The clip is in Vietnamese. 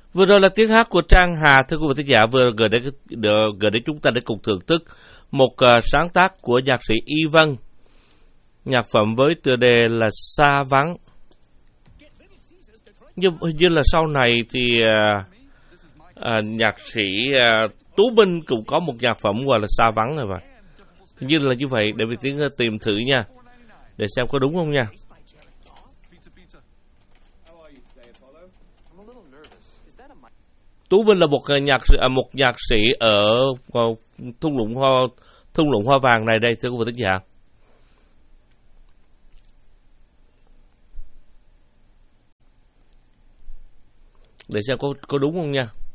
Vừa rồi là tiếng hát của Trang Hà, thưa quý vị thính giả, vừa gửi đến chúng ta để cùng thưởng thức một sáng tác của nhạc sĩ Y Vân, nhạc phẩm với tựa đề là Xa Vắng. Nhưng hình như là sau này thì nhạc sĩ Tú Minh cũng có một nhạc phẩm gọi là Xa Vắng rồi mà. Hình như là như vậy, để mình tìm thử nha, để xem có đúng không nha. Tú Minh là một nhạc sĩ ở thung lũng hoa vàng này đây, thưa quý vị thính giả. Để xem có đúng không nha.